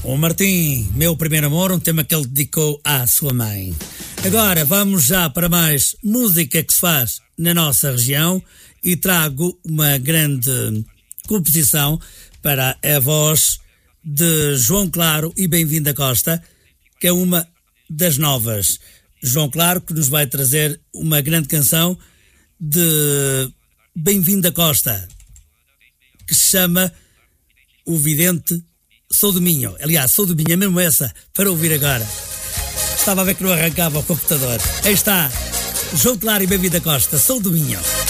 O Martim, Meu Primeiro Amor, um tema que ele dedicou à sua mãe. Agora vamos já para mais música que se faz na nossa região e trago uma grande composição para a voz de João Claro e Bem-vinda Costa, que é uma das novas. João Claro, que nos vai trazer uma grande canção de Bem-vinda Costa, que se chama O Vidente Sou do Minho. Aliás, Sou do Minho, é mesmo essa, para ouvir agora. Estava a ver que não arrancava o computador. Aí está, João Claro e Bem-vinda Costa, Sou do Minho.